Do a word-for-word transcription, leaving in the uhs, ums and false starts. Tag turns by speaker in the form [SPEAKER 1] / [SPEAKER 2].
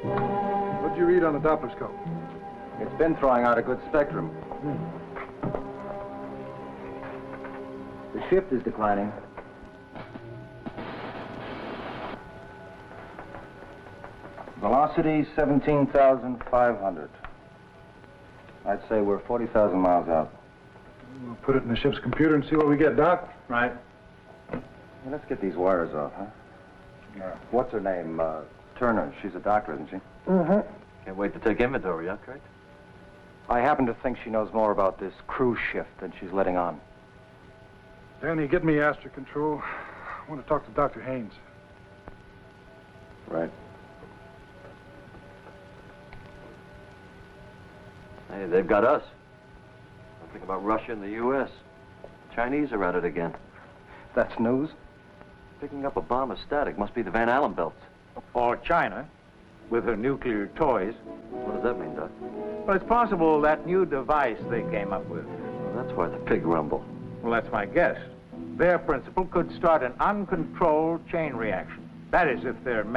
[SPEAKER 1] What'd you read on the Doppler scope?
[SPEAKER 2] It's been throwing out a good spectrum.
[SPEAKER 1] Hmm.
[SPEAKER 2] The shift is declining. Velocity seventeen thousand five hundred. I'd say we're forty thousand miles out.
[SPEAKER 1] We'll put it in the ship's computer and see what we get, Doc.
[SPEAKER 2] Right. Well, let's get these wires off, huh?
[SPEAKER 1] Yeah.
[SPEAKER 2] What's her name? Uh, Turner. She's a doctor, isn't she?
[SPEAKER 1] Uh-huh.
[SPEAKER 3] Can't wait to take inventory, huh, Kurt?
[SPEAKER 2] I happen to think she knows more about this cruise shift than she's letting on.
[SPEAKER 1] Danny, get me Astra Control. I want to talk to Doctor Haynes.
[SPEAKER 2] Right.
[SPEAKER 3] Hey, they've got us. Something about Russia and the U S Chinese are at it again.
[SPEAKER 2] That's news?
[SPEAKER 3] Picking up a bomb is static. Must be the Van Allen belts.
[SPEAKER 4] Or China, with her nuclear toys.
[SPEAKER 3] What does that mean, Doc?
[SPEAKER 4] Well, it's possible that new device they came up with.
[SPEAKER 3] Well, that's why the pig rumble.
[SPEAKER 4] Well, that's my guess. Their principle could start an uncontrolled chain reaction. That is, if they're